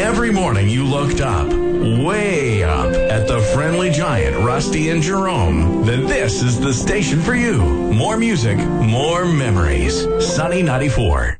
every morning you looked up, way up, at the friendly giant Rusty and Jerome, then this is the station for you. More music, more memories. Sunny 94.